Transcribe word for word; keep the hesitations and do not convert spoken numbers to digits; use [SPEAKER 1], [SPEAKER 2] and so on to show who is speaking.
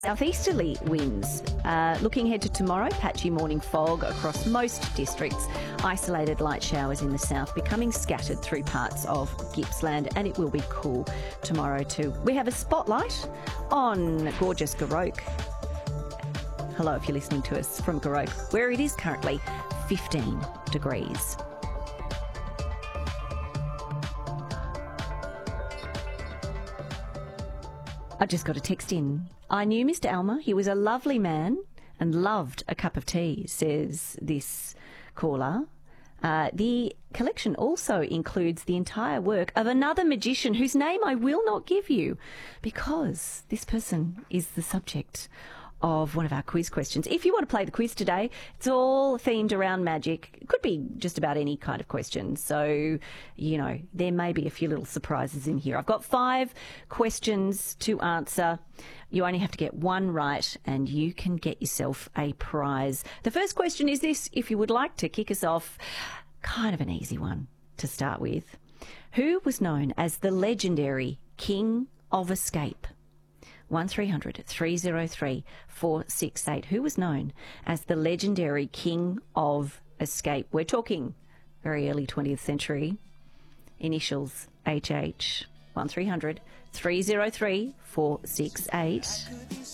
[SPEAKER 1] Southeasterly winds. Uh, looking ahead to tomorrow, patchy morning fog across most districts. Isolated light showers in the south becoming scattered through parts of Gippsland, and it will be cool tomorrow too. We have a spotlight on gorgeous Goroke. Hello if you're listening to us from Goroke, where it is currently fifteen degrees. I just got a text in. I knew Mister Alma. He was a lovely man and loved a cup of tea, says this caller. Uh, the collection also includes the entire work of another magician whose name I will not give you because this person is the subject of one of our quiz questions. If you want to play the quiz today, it's all themed around magic. It could be just about any kind of question. So, you know, there may be a few little surprises in here. I've got five questions to answer. You only have to get one right and you can get yourself a prize. The first question is this: if you would like to kick us off, kind of an easy one to start with. Who was known as the legendary King of Escape? one three hundred three oh three four six eight. Who was known as the legendary King of Escape? We're talking very early twentieth century. Initials H H. one three hundred three oh three four six eight.